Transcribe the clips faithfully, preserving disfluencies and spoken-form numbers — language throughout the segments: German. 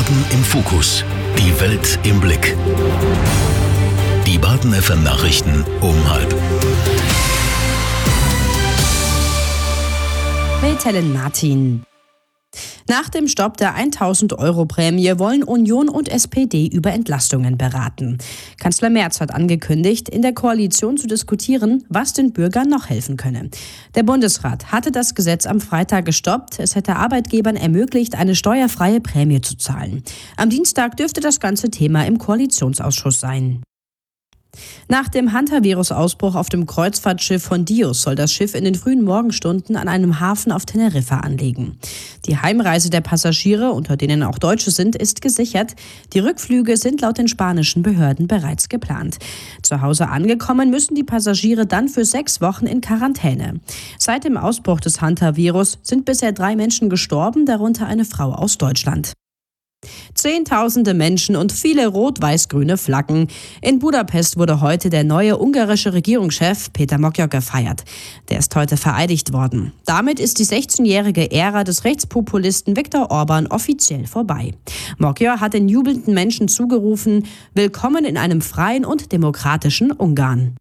Baden im Fokus. Die Welt im Blick. Die Baden F M Nachrichten um halb. Mit Helen Martin. Nach dem Stopp der tausend-Euro-Prämie wollen Union und S P D über Entlastungen beraten. Kanzler Merz hat angekündigt, in der Koalition zu diskutieren, was den Bürgern noch helfen könne. Der Bundesrat hatte das Gesetz am Freitag gestoppt. Es hätte Arbeitgebern ermöglicht, eine steuerfreie Prämie zu zahlen. Am Dienstag dürfte das ganze Thema im Koalitionsausschuss sein. Nach dem Hunter-Virus-Ausbruch auf dem Kreuzfahrtschiff Hondius soll das Schiff in den frühen Morgenstunden an einem Hafen auf Teneriffa anlegen. Die Heimreise der Passagiere, unter denen auch Deutsche sind, ist gesichert. Die Rückflüge sind laut den spanischen Behörden bereits geplant. Zu Hause angekommen, müssen die Passagiere dann für sechs Wochen in Quarantäne. Seit dem Ausbruch des Hunter-Virus sind bisher drei Menschen gestorben, darunter eine Frau aus Deutschland. Zehntausende Menschen und viele rot-weiß-grüne Flaggen. In Budapest wurde heute der neue ungarische Regierungschef Péter Magyar gefeiert. Der ist heute vereidigt worden. Damit ist die sechzehnjährige Ära des Rechtspopulisten Viktor Orban offiziell vorbei. Magyar hat den jubelnden Menschen zugerufen: Willkommen in einem freien und demokratischen Ungarn.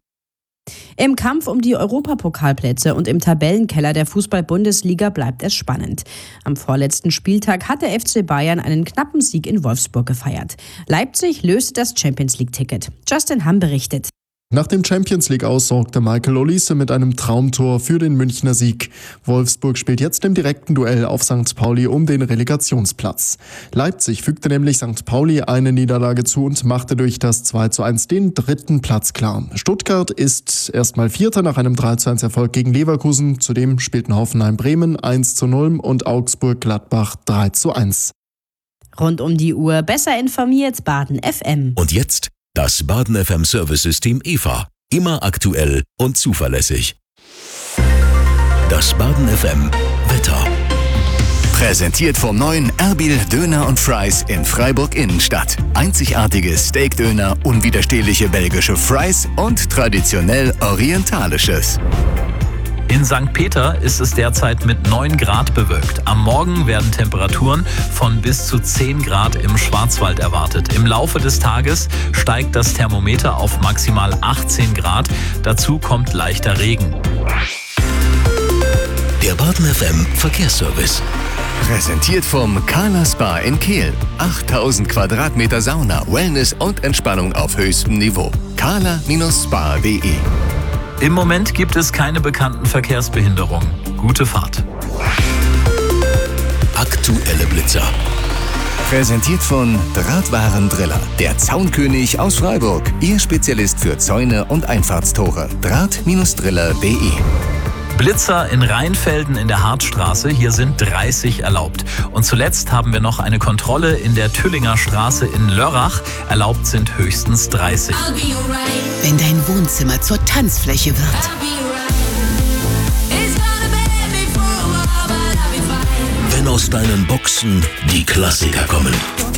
Im Kampf um die Europapokalplätze und im Tabellenkeller der Fußball-Bundesliga bleibt es spannend. Am vorletzten Spieltag hat der F C Bayern einen knappen Sieg in Wolfsburg gefeiert. Leipzig löste das Champions-League-Ticket. Justin Hamm berichtet. Nach dem Champions-League-Aus sorgte Michael Olise mit einem Traumtor für den Münchner Sieg. Wolfsburg spielt jetzt im direkten Duell auf Sankt Pauli um den Relegationsplatz. Leipzig fügte nämlich Sankt Pauli eine Niederlage zu und machte durch das zwei zu eins den dritten Platz klar. Stuttgart ist erstmal Vierter nach einem drei zu eins Erfolg gegen Leverkusen. Zudem spielten Hoffenheim-Bremen eins zu null und Augsburg-Gladbach drei zu eins. Rund um die Uhr besser informiert Baden F M. Und jetzt das Baden F M Service-System E V A. Immer aktuell und zuverlässig. Das Baden F M Wetter. Präsentiert vom neuen Erbil Döner und Fries in Freiburg Innenstadt. Einzigartige Steakdöner, unwiderstehliche belgische Fries und traditionell orientalisches. In Sankt Peter ist es derzeit mit neun Grad bewölkt. Am Morgen werden Temperaturen von bis zu zehn Grad im Schwarzwald erwartet. Im Laufe des Tages steigt das Thermometer auf maximal achtzehn Grad. Dazu kommt leichter Regen. Der Baden F M Verkehrsservice. Präsentiert vom Kala Spa in Kehl. achttausend Quadratmeter Sauna, Wellness und Entspannung auf höchstem Niveau. kala Spa punkt de. Im Moment gibt es keine bekannten Verkehrsbehinderungen. Gute Fahrt. Aktuelle Blitzer. Präsentiert von Drahtwarendriller, der Zaunkönig aus Freiburg. Ihr Spezialist für Zäune und Einfahrtstore. draht Driller punkt de. Blitzer in Rheinfelden in der Hartstraße. Hier sind dreißig erlaubt. Und zuletzt haben wir noch eine Kontrolle in der Tüllinger Straße in Lörrach. Erlaubt sind höchstens dreißig. Wenn dein Wohnzimmer zur Tanzfläche wird. Wenn aus deinen Boxen die Klassiker kommen.